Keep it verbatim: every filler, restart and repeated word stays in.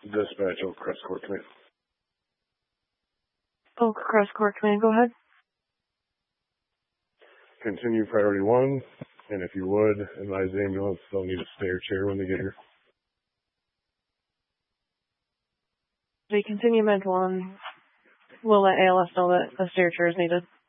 Dispatch Oak Crest Court Command. Oak Crest Court Command, go ahead. Continue priority one, and if you would, advise the ambulance they'll need a stair chair when they get here. They continue med one. We'll let A L S know that a stair chair is needed.